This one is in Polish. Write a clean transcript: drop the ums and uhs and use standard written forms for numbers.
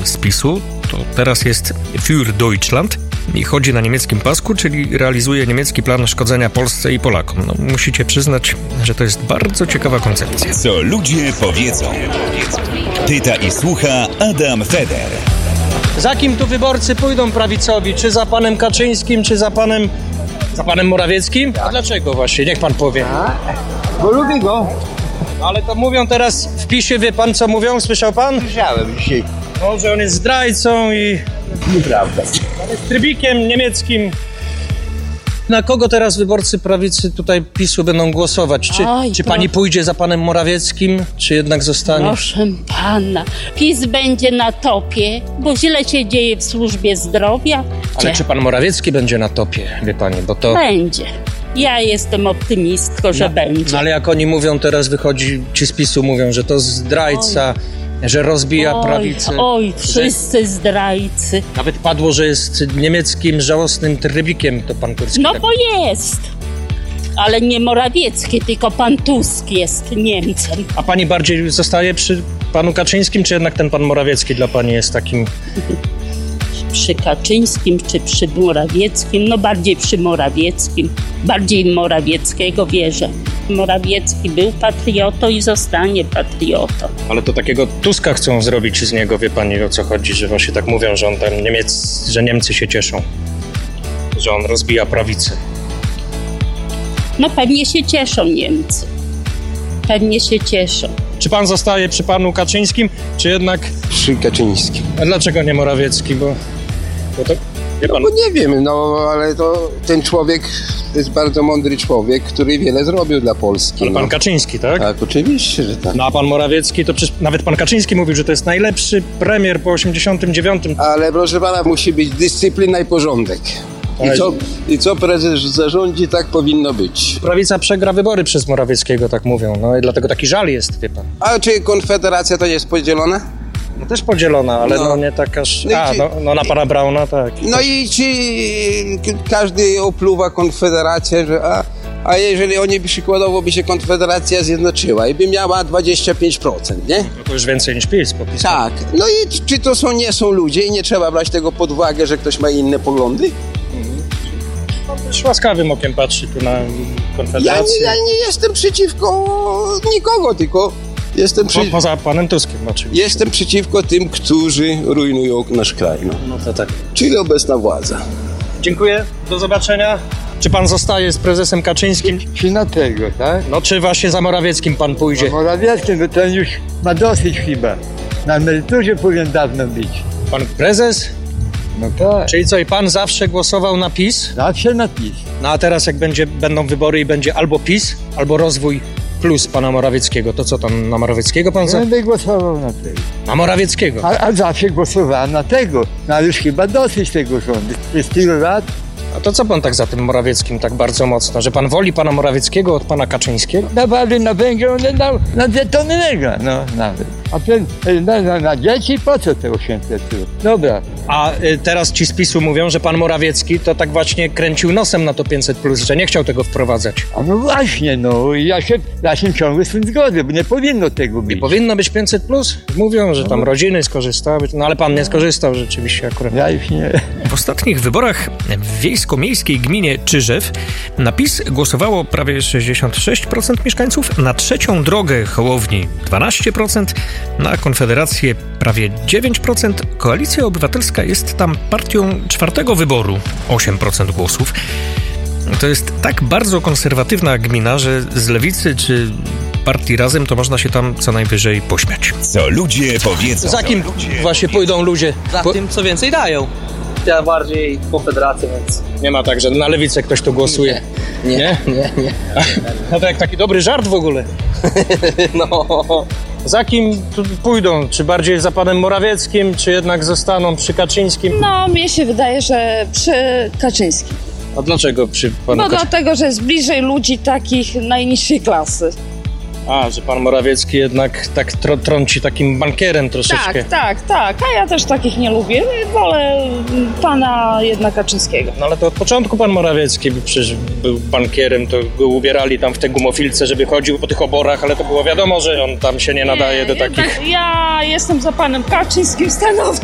z PiS-u, to teraz jest Für Deutschland i chodzi na niemieckim pasku, czyli realizuje niemiecki plan szkodzenia Polsce i Polakom. No, musicie przyznać, że to jest bardzo ciekawa koncepcja. Co ludzie powiedzą. Pyta i słucha Adam Feder. Za kim tu wyborcy pójdą prawicowi? Czy za panem Kaczyńskim, czy za panem Morawieckim? A dlaczego właśnie? Niech pan powie. Bo lubię go. Ale to mówią teraz w PiS-ie, wie pan co mówią? Słyszał pan? Słyszałem dzisiaj. No, że on jest zdrajcą i... Nieprawda. jest trybikiem niemieckim. Na kogo teraz wyborcy prawicy tutaj PiS-u będą głosować? Czy pani pójdzie za panem Morawieckim, czy jednak zostanie? Proszę pana, PiS będzie na topie, bo źle się dzieje w służbie zdrowia. Ale czy pan Morawiecki będzie na topie, wie pani, bo to... Będzie. Ja jestem optymistką, że będzie. No ale jak oni mówią teraz, wychodzi, ci z PiS-u mówią, że to zdrajca, że rozbija prawicę. Oj, wszyscy zdrajcy. Nawet padło, że jest niemieckim żałosnym trybikiem, to pan Kurski. No tak... bo jest. Ale nie Morawiecki, tylko pan Tusk jest Niemcem. A pani bardziej zostaje przy panu Kaczyńskim, czy jednak ten pan Morawiecki dla pani jest takim... Przy Kaczyńskim czy przy Morawieckim? No bardziej przy Morawieckim. Bardziej Morawieckiego wierzę. Morawiecki był patriotą i zostanie patriotą. Ale to takiego Tuska chcą zrobić z niego, wie pani o co chodzi, że właśnie tak mówią, że on tam że Niemcy się cieszą, że on rozbija prawicę. No pewnie się cieszą Niemcy. Pewnie się cieszą. Czy pan zostaje przy panu Kaczyńskim, czy jednak... Przy Kaczyńskim. A dlaczego nie Morawiecki, bo to... Wie pan... No bo nie wiem, no ale to ten człowiek to jest bardzo mądry człowiek, który wiele zrobił dla Polski. Ale pan Kaczyński, tak? Tak, oczywiście, że tak. No a pan Morawiecki, to przecież nawet pan Kaczyński mówił, że to jest najlepszy premier po 89. Ale proszę pana, musi być dyscyplina i porządek. I co prezes zarządzi, tak powinno być. Prawica przegra wybory przez Morawieckiego, tak mówią. No i dlatego taki żal jest, wie pan. A czy Konfederacja to jest podzielona? No też podzielona, ale no nie tak aż... No na pana Brauna, tak. No i czy każdy opluwa Konfederację, że a jeżeli oni przykładowo by się Konfederacja zjednoczyła i by miała 25%, nie? No to już więcej niż PiS popisał. Tak. No i czy to nie są ludzie i nie trzeba brać tego pod uwagę, że ktoś ma inne poglądy? No też łaskawym okiem patrzy tu na Konfederację. Ja nie jestem przeciwko nikogo, tylko jestem poza panem Tuskiem oczywiście. Jestem przeciwko tym, którzy rujnują nasz kraj. No to tak. Czyli obecna władza. Dziękuję, do zobaczenia. Czy pan zostaje z prezesem Kaczyńskim? Czy na tego, tak? No czy właśnie za Morawieckim pan pójdzie? No, Morawieckim, bo ten już ma dosyć chyba. Na emeryturze powinien dawno być. Pan prezes? No tak. Czyli co, i pan zawsze głosował na PiS? Zawsze na PiS. No a teraz jak będą wybory i będzie albo PiS, albo Rozwój Plus pana Morawieckiego, to co tam na Morawieckiego pan za... Będę głosował na tego. Na Morawieckiego? A zawsze głosowałem na tego. No ale już chyba dosyć tego rządu. Przez tylu lat. A to co pan tak za tym Morawieckim tak bardzo mocno? Że pan woli pana Morawieckiego od pana Kaczyńskiego? Dawali na węgiel, on dał na 2 tony węgla, no nawet. A na dzieci po co te 800? Dobra. A teraz ci z PiS-u mówią, że pan Morawiecki to tak właśnie kręcił nosem na to 500+, że nie chciał tego wprowadzać. A no właśnie, no ja się ciągle z tym zgodzę, bo nie powinno tego być. Nie powinno być 500+? Mówią, że tam rodziny skorzystały, no ale pan nie skorzystał rzeczywiście akurat. Ja już nie. W ostatnich wyborach w wiejsko-miejskiej gminie Czyżew na PiS głosowało prawie 66% mieszkańców, na Trzecią Drogę Hołowni 12%, na Konfederację prawie 9%. Koalicja Obywatelska jest tam partią czwartego wyboru, 8% głosów. To jest tak bardzo konserwatywna gmina, że z Lewicy czy partii Razem to można się tam co najwyżej pośmiać. Co ludzie powiedzą. Za kim właśnie pójdą ludzie? Za tym, co więcej dają. Ja bardziej Konfederację, więc... Nie ma tak, że na Lewicę ktoś tu głosuje. Nie. No to jak taki dobry żart w ogóle. No. Za kim tu pójdą? Czy bardziej za panem Morawieckim, czy jednak zostaną przy Kaczyńskim? No, mnie się wydaje, że przy Kaczyńskim. A dlaczego przy panu Kaczyńskim? Dlatego, że jest bliżej ludzi takich najniższej klasy. A, że pan Morawiecki jednak tak trąci takim bankierem troszeczkę. Tak. A ja też takich nie lubię. Wolę pana jednak Kaczyńskiego. No ale to od początku pan Morawiecki przecież był bankierem, to go ubierali tam w te gumofilce, żeby chodził po tych oborach, ale to było wiadomo, że on tam się nie nadaje do takich... Ja jestem za panem Kaczyńskim stanowczo.